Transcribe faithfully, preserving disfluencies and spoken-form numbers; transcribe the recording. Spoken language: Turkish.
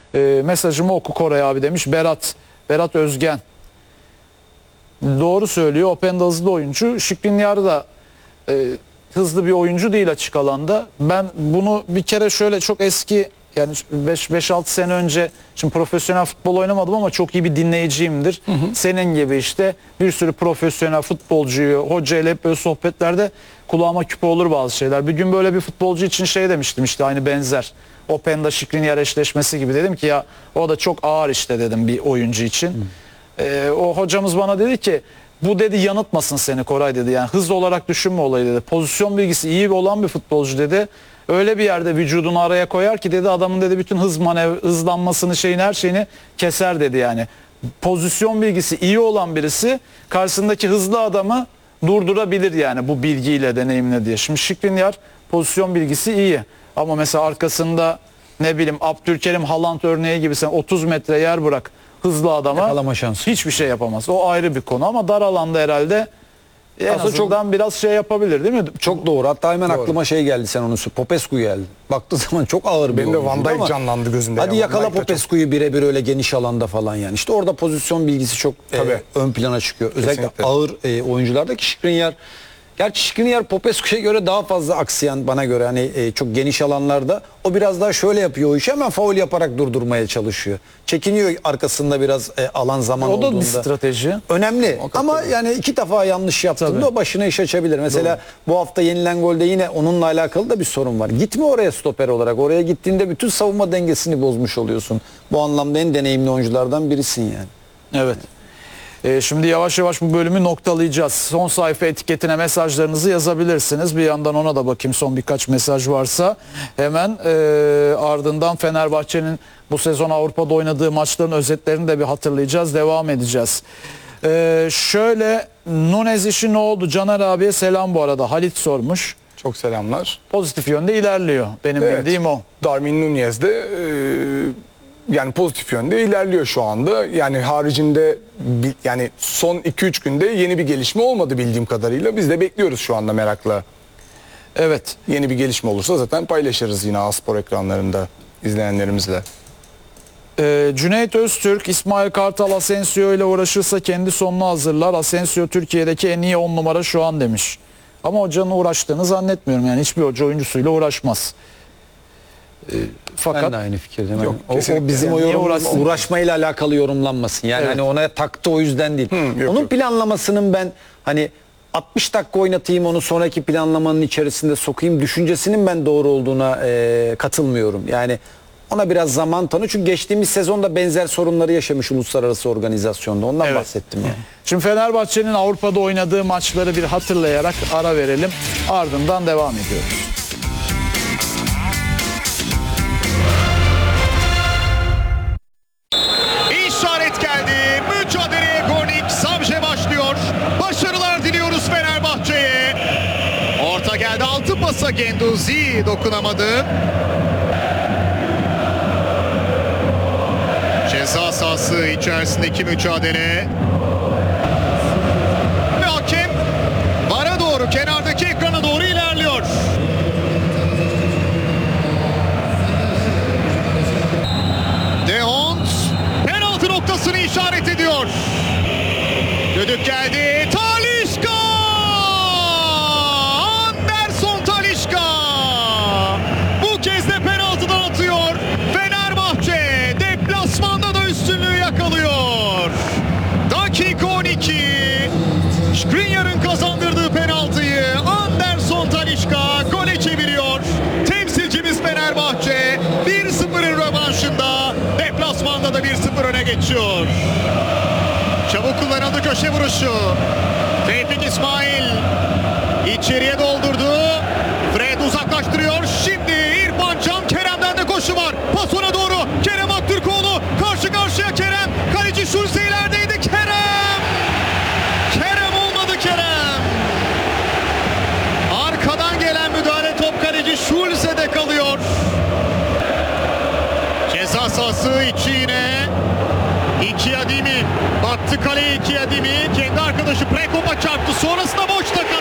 E, mesajımı oku Koray abi demiş Berat. Berat Özgen. Doğru söylüyor. Openda hızlı oyuncu. Skriniar da e, hızlı bir oyuncu değil açık alanda. Ben bunu bir kere şöyle çok eski yani beş altı sene önce, şimdi profesyonel futbol oynamadım ama çok iyi bir dinleyiciyimdir. Hı hı. Senin gibi işte bir sürü profesyonel futbolcuyu hoca ile hep böyle sohbetlerde kulağıma küpe olur bazı şeyler. Bir gün böyle bir futbolcu için şey demiştim, işte aynı benzer. Openda Skriniar eşleşmesi gibi, dedim ki ya o da çok ağır işte dedim bir oyuncu için. Hı. Ee, o hocamız bana dedi ki bu dedi yanıltmasın seni Koray dedi. Yani hız olarak düşünme olayı dedi. Pozisyon bilgisi iyi olan bir futbolcu dedi. Öyle bir yerde vücudunu araya koyar ki dedi adamın dedi bütün hız manev hızlanmasını şeyin her şeyini keser dedi yani. Pozisyon bilgisi iyi olan birisi karşısındaki hızlı adamı durdurabilir yani bu bilgiyle, deneyimle diye. Şimdi Skriniar pozisyon bilgisi iyi ama mesela arkasında ne bileyim Abdülkerim, Haaland örneği gibi sen otuz metre yer bırak hızlı adama hiçbir şey yapamaz. O ayrı bir konu ama dar alanda herhalde en aslında azından çok, biraz şey yapabilir değil mi? Çok doğru. Hatta hemen doğru. Aklıma şey geldi, sen onu söyle. Popescu geldi. Baktığı zaman çok ağır bir benim de Van Dijk canlandı gözümde. Hadi ya, yakala Popescu'yu birebir öyle geniş alanda falan yani. İşte orada pozisyon bilgisi çok e, ön plana çıkıyor. Özellikle kesinlikle ağır e, oyunculardaki Skriniar. Gerçi Skriniar Popescu'ya göre daha fazla aksiyen bana göre, hani e, çok geniş alanlarda o biraz daha şöyle yapıyor o işi, hemen faul yaparak durdurmaya çalışıyor. Çekiniyor arkasında biraz e, alan zaman olduğunda. O da olduğunda bir strateji. Önemli ama yani iki defa yanlış yaptığında o başına iş açabilir. Mesela doğru. Bu hafta yenilen golde yine onunla alakalı da bir sorun var. Gitme oraya stoper olarak. Oraya gittiğinde bütün savunma dengesini bozmuş oluyorsun. Bu anlamda en deneyimli oyunculardan birisin yani. Evet. Şimdi yavaş yavaş bu bölümü noktalayacağız. Son sayfa etiketine mesajlarınızı yazabilirsiniz. Bir yandan ona da bakayım son birkaç mesaj varsa. Hemen e, ardından Fenerbahçe'nin bu sezon Avrupa'da oynadığı maçların özetlerini de bir hatırlayacağız. Devam edeceğiz. E, şöyle Nunez işi ne oldu? Caner abiye selam bu arada. Halit sormuş. Çok selamlar. Pozitif yönde ilerliyor. Benim evet. bildiğim o. Darwin Nunez de e, yani pozitif yönde ilerliyor şu anda. Yani haricinde yani son iki üç günde yeni bir gelişme olmadı bildiğim kadarıyla. Biz de bekliyoruz şu anda merakla. Evet. Yeni bir gelişme olursa zaten paylaşırız yine A-Spor ekranlarında izleyenlerimizle. Ee, Cüneyt Öztürk, İsmail Kartal Asensio ile uğraşırsa kendi sonunu hazırlar. Asensio Türkiye'deki en iyi on numara şu an demiş. Ama hocanın uğraştığını zannetmiyorum. Yani hiçbir hoca oyuncusuyla uğraşmaz. Ee, fakat ben de aynı fikirdeyim. Yok, o, o bizim yani o yorum, uğraşmayla alakalı yorumlanmasın. Yani evet. Hani ona taktı o yüzden değil. Hı, yok, onun yok. Planlamasının ben hani altmış dakika oynatayım onu sonraki planlamanın içerisinde sokayım düşüncesinin ben doğru olduğuna e, katılmıyorum. Yani ona biraz zaman tanı. Çünkü geçtiğimiz sezonda benzer sorunları yaşamış uluslararası organizasyonda. Ondan evet. bahsettim yani. Şimdi Fenerbahçe'nin Avrupa'da oynadığı maçları bir hatırlayarak ara verelim. Ardından devam ediyoruz. İşaret geldi. Mücadeleye Gornik Savje başlıyor. Başarılar diliyoruz Fenerbahçe'ye. Orta geldi. Altı pasa Genduzi dokunamadı. Ceza sahası içerisindeki mücadele. Ve hakem vara doğru, kenardaki ekrana doğru ilerliyor. De Hond penaltı noktasını işaret ediyor. Düdük geldi. Talisca! Anderson Talisca! Bu kez de penaltıdan atıyor. Fenerbahçe deplasmanda da üstünlüğü yakalıyor. Dakika on iki. Skriniar'ın kazandırdığı penaltıyı Anderson Talisca gole çeviriyor. Temsilcimiz Fenerbahçe bir sıfırın rövanşında deplasmanda da bir sıfır öne geçiyor. Çabuk kullanıldı köşe vuruşu. Tevfik İsmail içeriye doldurdu. Fred uzaklaştırıyor. Şimdi İrfan Can, Kerem'den de koşu var. Pas ona doğru. Kerem Aktürkoğlu karşı karşıya Kerem. Kaleci Schulze ilerideydi. Kerem! Kerem olmadı Kerem. Arkadan gelen müdahale top kaleci Schulze'de kalıyor. Ceza sahası içi yine. İki Adimi baktı kaleye, iki Adimi kendi arkadaşı Prekop'a çarptı, sonrasında boşta